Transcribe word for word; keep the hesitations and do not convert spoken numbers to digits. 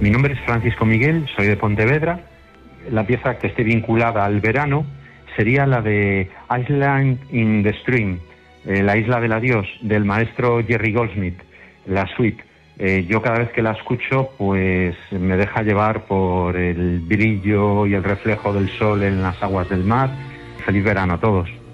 Mi nombre es Francisco Miguel, soy de Pontevedra. La pieza que esté vinculada al verano sería la de Island in the Stream, eh, La Isla del Adiós, del maestro Jerry Goldsmith, la suite. Eh, yo cada vez que la escucho, pues me deja llevar por el brillo y el reflejo del sol en las aguas del mar. Feliz verano a todos.